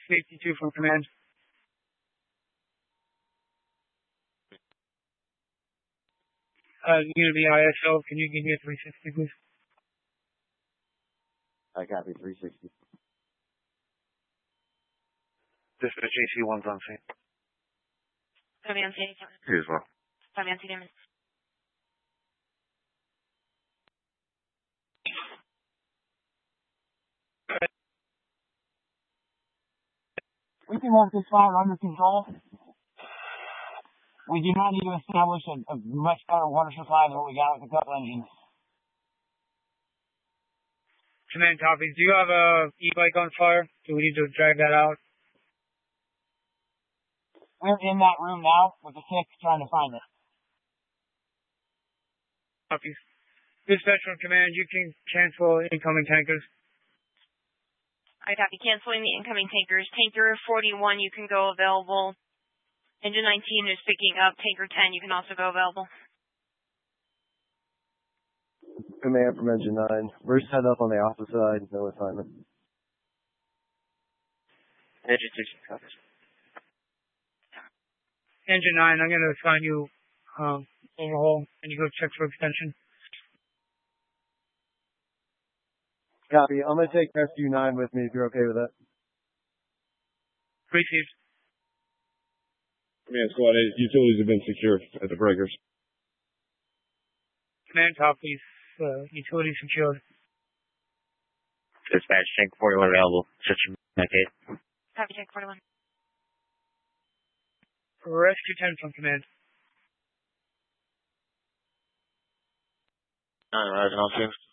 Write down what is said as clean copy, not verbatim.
Safety 2 from command. Unity ISO, can you give me a 360, please? I copy 360. Dispatch JC1's on scene. Copy on scene. Here as well. Copy on scene. We can have this fire under control. We do not need to establish a much better water supply than what we got with the couple engines. Command copies. Do you have a e-bike on fire? Do we need to drag that out? We're in that room now with the 6 trying to find it. Copies. Dispatch from command, you can cancel incoming tankers. I copy. Canceling the incoming tankers. Tanker 41, you can go available. Engine 19 is picking up. Tanker 10, you can also go available. Command from Engine 9. We're set up on the opposite side. No assignment. Engine 6 copies. Engine 9, I'm going to assign you overhaul, and you go check for extension. Copy. I'm going to take Rescue 9 with me if you're okay with that. Received. Command Squad 8, utilities have been secured at the breakers. Command copies. Utility secured. Dispatch, tank 41 available. Searching back 8. Copy, tank 41. Rescue 10 from command. Rising on scene.